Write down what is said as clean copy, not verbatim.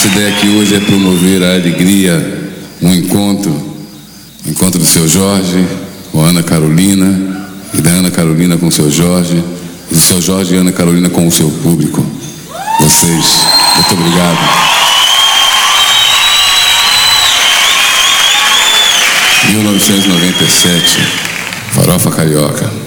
ideia aqui hoje é promover a alegria, um encontro do seu Jorge com a Ana Carolina, e da Ana Carolina com o seu Jorge, e do seu Jorge e Ana Carolina com o seu público. Vocês, muito obrigado. 1997, Farofa Carioca.